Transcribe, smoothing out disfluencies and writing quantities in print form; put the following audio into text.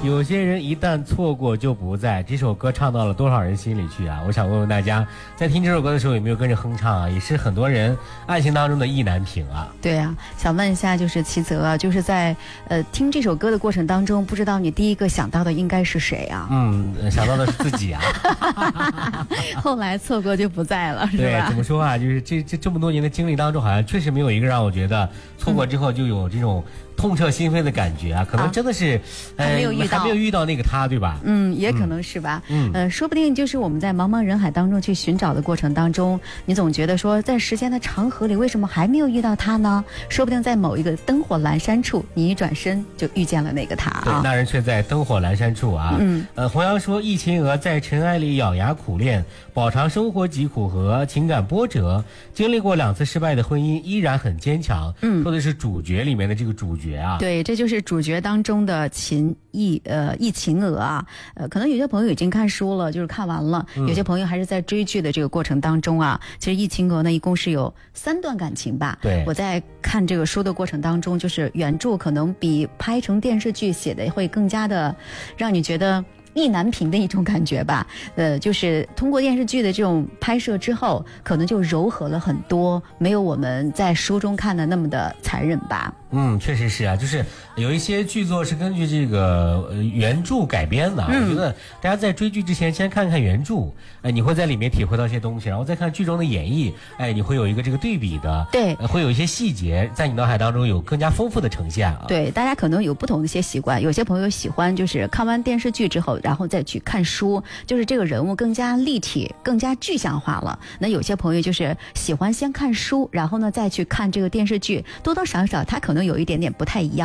有些人一旦错过就不在，这首歌唱到了多少人心里去啊？我想问问大家，在听这首歌的时候有没有跟着哼唱啊？也是很多人爱情当中的意难平啊。 对啊，想问一下，就是齐泽啊，就是在听这首歌的过程当中，不知道你第一个想到的应该是谁啊？ 想到的是自己啊。 后来错过就不在了，是吧？ 对，怎么说啊？就是这么多年的经历当中，好像确实没有一个让我觉得错过之后就有这种痛彻心扉的感觉啊，可能真的是还没有遇到那个他，对吧？ 也可能是吧。说不定就是我们在茫茫人海当中去寻找的过程当中，你总觉得说在时间的长河里，为什么还没有遇到他呢？说不定在某一个灯火阑珊处，你一转身就遇见了那个他啊。 对，那人却在灯火阑珊处啊。弘扬说，忆秦娥在尘埃里咬牙苦练，饱尝生活疾苦和情感波折，经历过2次失败的婚姻，依然很坚强。说的是主角里面的这个主角啊。 对，这就是主角当中的忆秦娥啊。可能有些朋友已经看书了，就是看完了，有些朋友还是在追剧的这个过程当中啊。其实忆秦娥呢，一共是有3段感情吧。 对， 我在看这个书的过程当中，就是原著可能比拍成电视剧写的会更加的让你觉得意难平的一种感觉吧。就是通过电视剧的这种拍摄之后，可能就柔和了很多，没有我们在书中看的那么的残忍吧。 确实是啊，就是有一些剧作是根据这个原著改编的。我觉得大家在追剧之前先看看原著，你会在里面体会到一些东西，然后再看剧中的演绎，你会有一个这个对比的。 对， 会有一些细节在你脑海当中有更加丰富的呈现啊。 对，大家可能有不同的一些习惯，有些朋友喜欢就是看完电视剧之后，然后再去看书，就是这个人物更加立体、更加具象化了。那有些朋友就是喜欢先看书，然后呢再去看这个电视剧，多多少少他可能有一点点不太一样。